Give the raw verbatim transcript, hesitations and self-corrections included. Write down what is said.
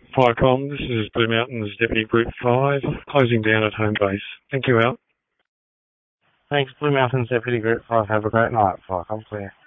Firecom, this is Blue Mountains Deputy Group five, closing down at home base. Thank you, out. Thanks, Blue Mountains Deputy Group five. Have a great night. Firecom clear.